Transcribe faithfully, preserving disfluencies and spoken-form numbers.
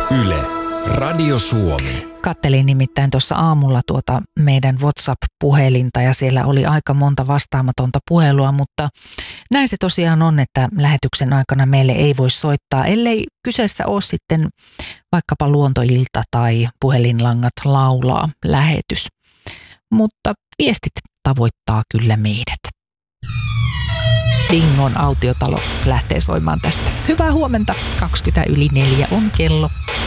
Yle, Radio Suomi. Kattelin nimittäin tuossa aamulla tuota meidän WhatsApp-puhelinta ja siellä oli aika monta vastaamatonta puhelua, mutta näin se tosiaan on, että lähetyksen aikana meille ei voi soittaa, ellei kyseessä ole sitten vaikkapa luontoilta tai puhelinlangat laulaa lähetys. Mutta viestit tavoittaa kyllä meidät. Dingon autiotalo lähtee soimaan tästä. Hyvää huomenta, kaksikymmentä yli neljä on kello.